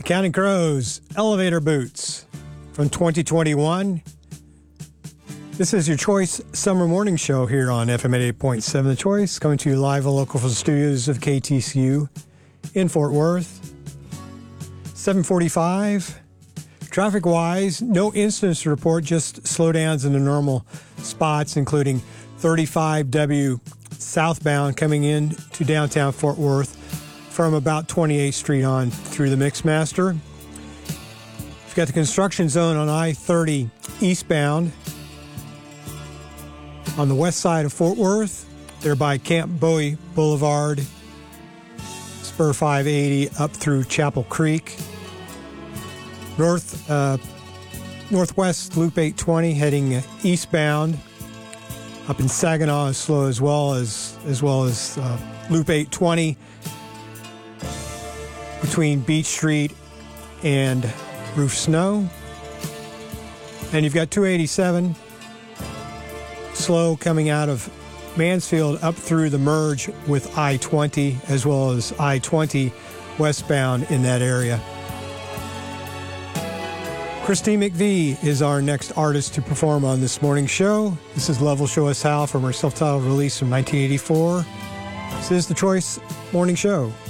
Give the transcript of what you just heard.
Counting Crows, Elevator Boots from 2021. This is your Choice Summer Morning Show here on FM 88.7 The Choice, coming to you live and local from the studios of KTCU in Fort Worth. 7:45. Traffic-wise, no incidents to report, just slowdowns in the normal spots, including 35W southbound coming in to downtown Fort Worth from about 28th Street on through the Mixmaster. You've got the construction zone on I-30 eastbound on the west side of Fort Worth, there by Camp Bowie Boulevard, Spur 580 up through Chapel Creek. Northwest Loop 820 heading eastbound up in Saginaw is slow as well as Loop 820 between Beach Street and Roof Snow. And you've got 287 slow coming out of Mansfield up through the merge with I-20 as well as I-20 westbound in that area. Christine McVie is our next artist to perform on this morning's show. This is Love Will Show Us How from her self-titled release from 1984. This is the Choice Morning Show.